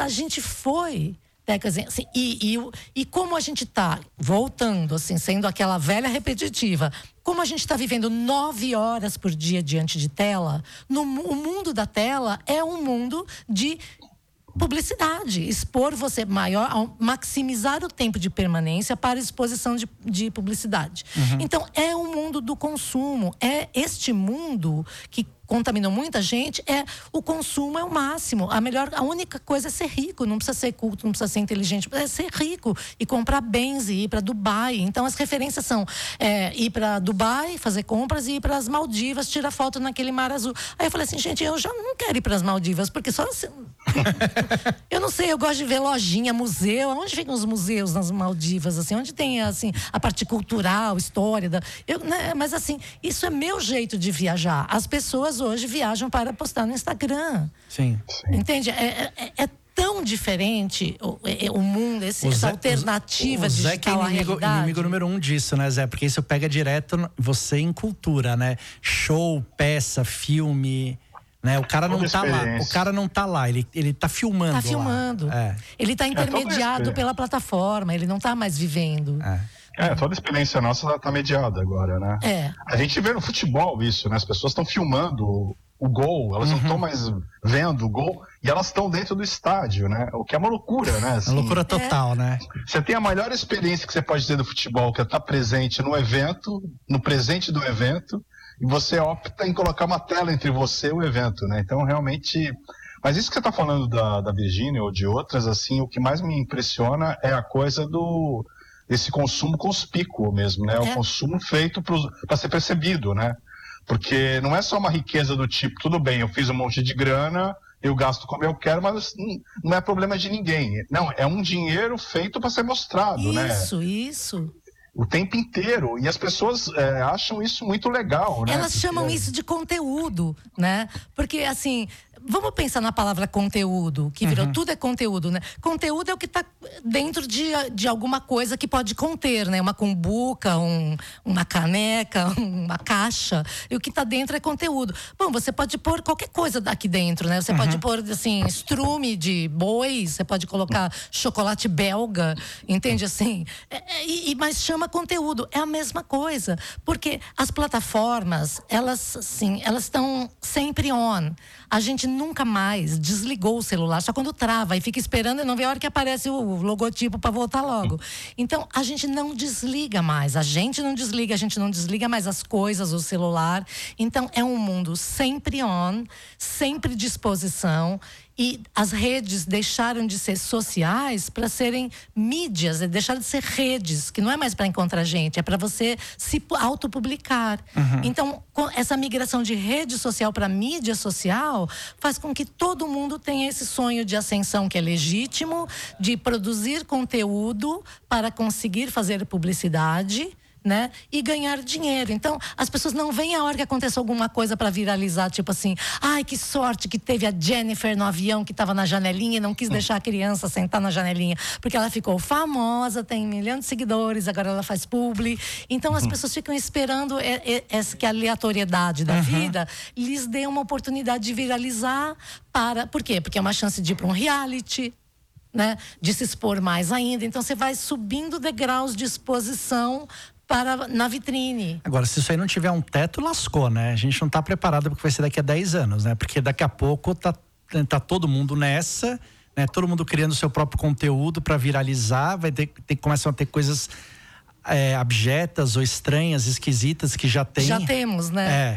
a gente foi... Assim, e como a gente está voltando, assim, sendo aquela velha repetitiva, como a gente está vivendo 9 horas por dia diante de tela, o mundo da tela é um mundo de publicidade, expor você maior, maximizar o tempo de permanência para exposição de publicidade. Então, é um mundo do consumo, é este mundo que contaminou muita gente, o consumo é o máximo. A única coisa é ser rico, não precisa ser culto, não precisa ser inteligente, é ser rico e comprar bens e ir para Dubai. Então as referências são ir para Dubai, fazer compras e ir para as Maldivas, tirar foto naquele mar azul. Aí eu falei assim, gente, eu já não quero ir para as Maldivas, porque só assim, eu não sei, eu gosto de ver lojinha, museu. Onde ficam os museus nas Maldivas, assim, onde tem assim a parte cultural, história mas assim, isso é meu jeito de viajar. As pessoas hoje viajam para postar no Instagram. Sim. Entende? É tão diferente o mundo, essa alternativa digital à realidade. O Zé é inimigo número 1 disso, né, Zé? Porque isso pega direto você em cultura, né? Show, peça, filme, né? O cara não tá lá, ele tá filmando. Tá filmando. Ele tá intermediado pela plataforma, ele não tá mais vivendo. Toda a experiência nossa tá mediada agora, né? A gente vê no futebol isso, né? As pessoas estão filmando o gol, elas não estão mais vendo o gol e elas estão dentro do estádio, né? O que é uma loucura, né? Assim, uma loucura total, né? Você tem a melhor experiência que você pode ter do futebol, que é estar presente no evento, no presente do evento, e você opta em colocar uma tela entre você e o evento, né? Então, realmente... Mas isso que você está falando da Virgínia ou de outras, assim, o que mais me impressiona é a coisa desse consumo conspícuo mesmo, né? O consumo feito para ser percebido, né? Porque não é só uma riqueza do tipo, tudo bem, eu fiz um monte de grana, eu gasto como eu quero, mas não é problema de ninguém. Não, é um dinheiro feito para ser mostrado, né? Isso. O tempo inteiro. E as pessoas acham isso muito legal, né? Elas chamam isso de conteúdo, né? Porque, assim, vamos pensar na palavra conteúdo, que virou tudo é conteúdo, né? Conteúdo é o que está dentro de alguma coisa que pode conter, né? Uma cumbuca, uma caneca, uma caixa. E o que está dentro é conteúdo. Bom, você pode pôr qualquer coisa aqui dentro, né? Você pode pôr, assim, estrume de boi, você pode colocar chocolate belga, entende? Assim, mas chama conteúdo. É a mesma coisa. Porque as plataformas, elas estão sempre on. A gente nunca mais desligou o celular, só quando trava e fica esperando e não vê a hora que aparece o logotipo para voltar logo. Então, a gente não desliga mais, a gente não desliga mais as coisas, o celular. Então, é um mundo sempre on, sempre disposição. E as redes deixaram de ser sociais para serem mídias, deixaram de ser redes, que não é mais para encontrar gente, é para você se autopublicar. Então, essa migração de rede social para mídia social faz com que todo mundo tenha esse sonho de ascensão que é legítimo, de produzir conteúdo para conseguir fazer publicidade, né? E ganhar dinheiro. Então, as pessoas não veem a hora que acontece alguma coisa para viralizar, tipo assim, ai, que sorte que teve a Jennifer no avião que estava na janelinha e não quis deixar a criança sentar na janelinha, porque ela ficou famosa, tem 1 milhão de seguidores, agora ela faz publi. Então, as pessoas ficam esperando que a aleatoriedade da vida lhes dê uma oportunidade de viralizar por quê? Porque é uma chance de ir para um reality, né? De se expor mais ainda. Então, você vai subindo degraus de exposição na vitrine. Agora, se isso aí não tiver um teto, lascou, né? A gente não tá preparado porque vai ser daqui a 10 anos, né? Porque daqui a pouco tá todo mundo nessa, né? Todo mundo criando seu próprio conteúdo para viralizar, começam a ter coisas abjetas ou estranhas, esquisitas que já tem. Já temos, né?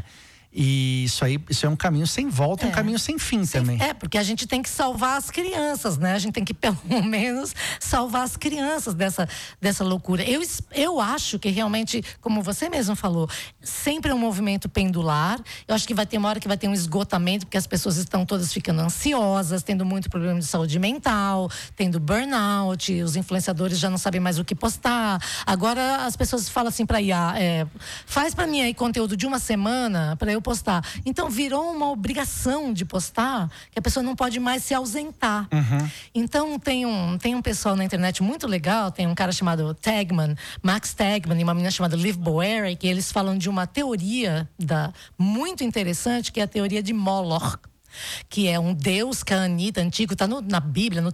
E isso é um caminho sem volta, um caminho sem fim também. Porque a gente tem que salvar as crianças, né? A gente tem que, pelo menos, salvar as crianças dessa loucura. Eu acho que realmente, como você mesmo falou, sempre é um movimento pendular. Eu acho que vai ter uma hora que vai ter um esgotamento, porque as pessoas estão todas ficando ansiosas, tendo muito problema de saúde mental, tendo burnout, os influenciadores já não sabem mais o que postar. Agora as pessoas falam assim pra IA, faz pra mim aí conteúdo de uma semana pra eu postar. Então virou uma obrigação de postar, que a pessoa não pode mais se ausentar. Então tem um pessoal na internet muito legal, tem um cara chamado Max Tegmark, e uma menina chamada Liv Boerich, que eles falam de uma teoria muito interessante, que é a teoria de Moloch, que é um deus cananita antigo, está na Bíblia, no